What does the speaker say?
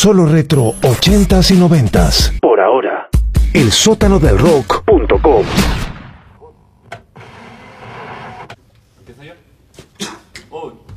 Solo retro 80s y 90s. Por ahora. El sótano del rock.com. ¿Empieza yo? Oh.